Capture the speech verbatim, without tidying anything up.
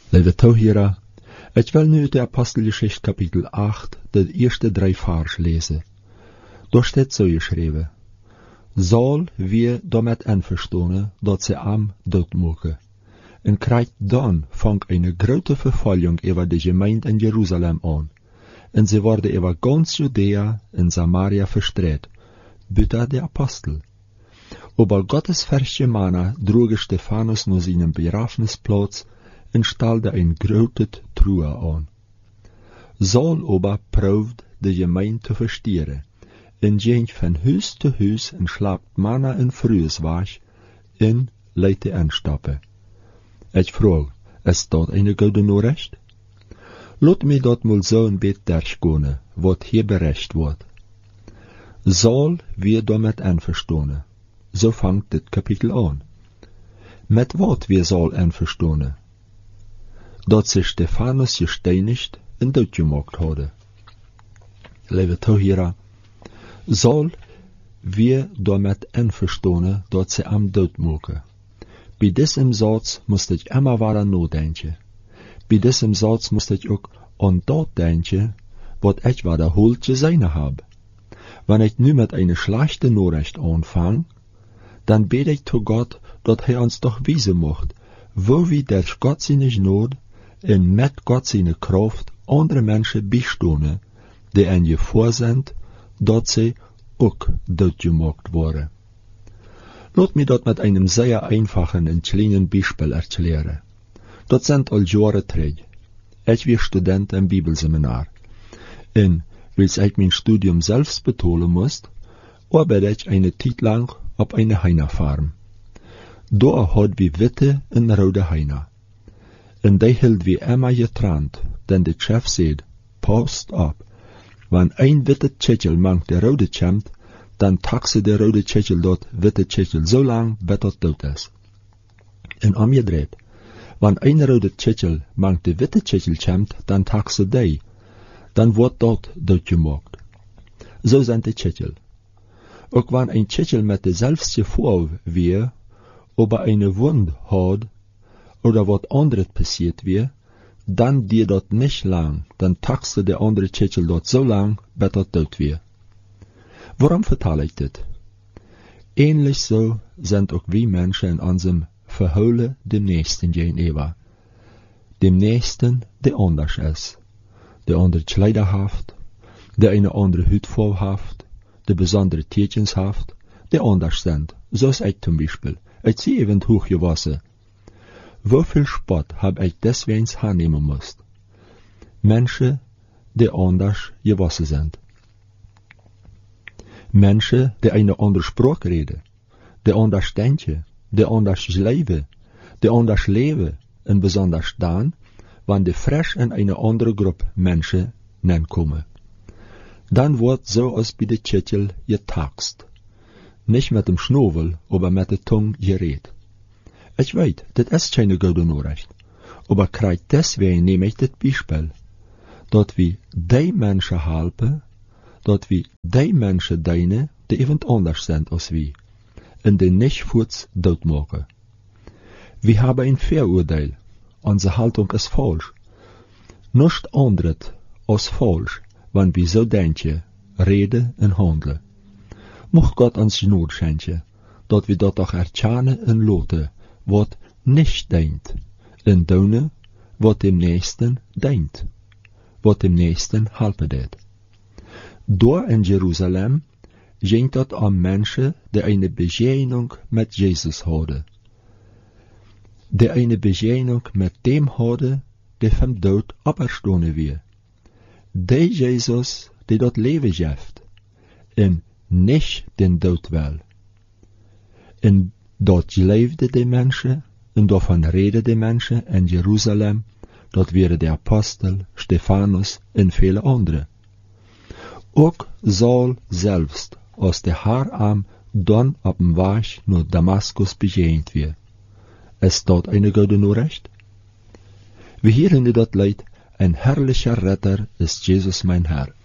Lieve toehiera, ik wil nu uit de Apostelgeschichte kapitel acht de eerste drie vers lezen. Daar staat zo geschreven: Saul weer damit einverstanden dat ze hem doodmogen, en krijgt dan vangt een grote vervolging over de gemeente in Jeruzalem aan, en ze worden over ganz Judea en Samaria verstrooid, buiten de apostel. Aber Gottes versche Männer droegen Stefanus naar zijn begrafenisplaats en stelde een grote truhe aan. Saul aber proeft de gemeente te verstieren, en ging van huis te huis en slaapt mannen en vrouwenswaas en leidt de aanstappen. Ik vraag, is dat een goede noorrecht? Laat mij dat mal zo een beetje derskonen, wat hier bericht wordt. Saul weer damit einverstanden. Zo vangt dit kapitel aan. Met wat weer Saul einverstanden? Dat ze Stefanus gesteinigd en doodgemaakt hadden. Lieve toehiera, Saul weer damit einverstanden dat ze hem doodmogen. Bij deze Satz moest ik immer weer nadenken. Bij deze Satz moest ik ook aan dat denken, wat ik wiederholt gezien heb. Wanneer ik nu met een slechte Nachricht aanvang, dan bid ik tot God dat Hij ons toch wijzen mocht, wo we door God zijn nood en met God zijn kracht andere mensen bijstonden, die aan je voor zijn, dat ze ook doodgemaakt worden. Laat me dat met een zeer einfachen en kleinen Beispiel erklären. Dat zijn al jaren terug. Ik was student in Bibelseminar. En, wils ik mijn studium zelfs betalen moest, arbeidde ik een tijd lang op een heinefarm. Daar hadden we witte en rode heine. En die hielden we immer getrennt, denn de chef zei, past op, wanneer een witte tjitjel mank de rode komt, dan takse de rode tjitjel dat witte tjitjel zo lang dat het dood is. En omgedraaid, wanneer een rode tjitjel mank de witte tjitjel komt, dan takse die, dan wordt dat doodgemaakt. Zo zijn de tjitjel. Ook wanneer een tjitjel met dezelfde vorm weer, over een wond had, oder wat anderes passiert weer, dan die dat niet lang, dan takste de andere tjitjel dat zo lang, dat het dood weer. Waarom vertel ik dit? Ähnlich zo zijn ook wie mensen in onze verholen dem Nächsten gegenüber. Dem Nächsten, der anders is. Der andere Kleider haft, der eine andere Hutfarbe haft, der besondere Tietjens haft, der anders sind, zoals ik zum Beispiel. Ik zie even hochgewassen. Woveel spot heb ik deswegens aannemen moest? Mensen die anders gewassen zijn. Mensen die een andere spraak reden, die anders denken, die anders leven, die anders leven en besonders dan, wanneer de fresh in een andere groep mensen nenkomen. Dan wordt zoals bij de tjitjel getakst. Niet met een schnovel, maar met de tong gereed. Ik weet, dit is geen goede Nachricht, maar krijg deswegen neem ik dit Beispiel, dat we die mensen helpen, dat we die mensen dienen die even anders zijn als we, en die niet voets doodmaken. We hebben een vooroordeel, onze haltung is falsch. Niets anders als falsch, wanneer we zo denken, reden en handelen. Mocht God ons genade schenken, dat we dat toch erkennen en laten, wat niet dient, en doen wat dem Nächsten dient, wat dem Nächsten helpen deed. Door in Jeruzalem ging dat aan mensen die een begegnung met Jezus hadden. Die een begegnung met dem hadden die van dood opgestonden weer. Die Jezus die dat leven geeft, en niet den dood wel. En dat leefde de mensen, en daarvan reden de mensen in Jeruzalem, dat waren de apostel, Stefanus en vele anderen. Ook Saul zelfs, als de haar am dan op een weg naar Damascus begegend weer. Is dat een goede Nachricht? We horen dat leidt, een herrlicher Retter is Jezus mijn Herr.